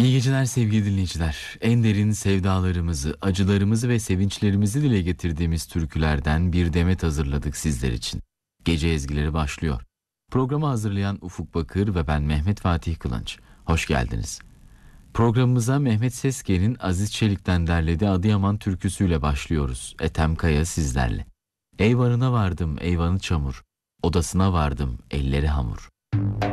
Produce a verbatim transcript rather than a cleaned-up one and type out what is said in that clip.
İyi geceler sevgili dinleyiciler. En derin sevdalarımızı, acılarımızı ve sevinçlerimizi dile getirdiğimiz türkülerden bir demet hazırladık sizler için. Gece ezgileri başlıyor. Programı hazırlayan Ufuk Bakır ve ben Mehmet Fatih Kılınç. Hoş geldiniz. Programımıza Mehmet Sesker'in Aziz Çelik'ten derlediği Adıyaman türküsüyle başlıyoruz. Ethem Kaya sizlerle. Eyvanına vardım, eyvanı çamur. Odasına vardım, elleri hamur.